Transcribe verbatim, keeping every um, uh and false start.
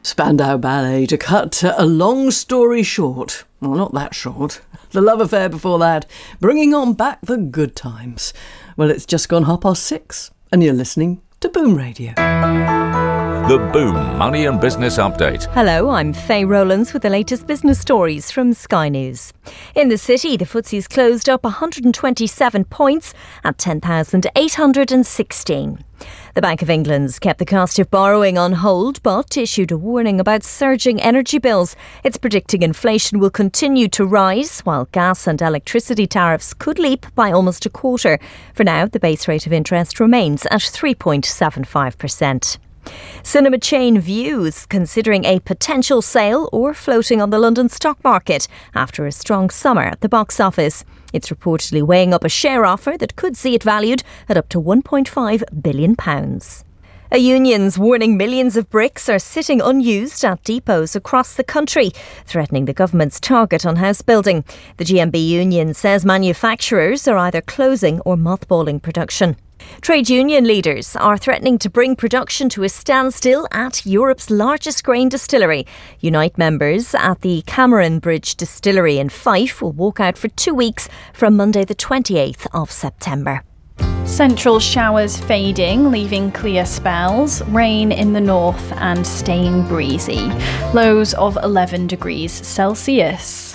Spandau Ballet to cut a long story short. Well, not that short. The love affair before that, bringing on back the good times. Well, it's just gone half past six, and you're listening to Boom Radio. The Boom Money and Business Update. Hello, I'm Faye Rowlands with the latest business stories from Sky News. In the city, the F T S E's closed up one hundred twenty-seven points at ten thousand eight hundred sixteen. The Bank of England's kept the cost of borrowing on hold but issued a warning about surging energy bills. It's predicting inflation will continue to rise while gas and electricity tariffs could leap by almost a quarter. For now, the base rate of interest remains at three point seven five percent. Cinema chain Views considering a potential sale or floating on the London stock market after a strong summer at the box office. It's reportedly weighing up a share offer that could see it valued at up to one point five billion pounds. A union's warning millions of bricks are sitting unused at depots across the country, threatening the government's target on house building. The G M B union says manufacturers are either closing or mothballing production. Trade union leaders are threatening to bring production to a standstill at Europe's largest grain distillery. Unite members at the Cameron Bridge Distillery in Fife will walk out for two weeks from Monday the twenty-eighth of September. Central showers fading, leaving clear spells, rain in the north and staying breezy. Lows of eleven degrees Celsius.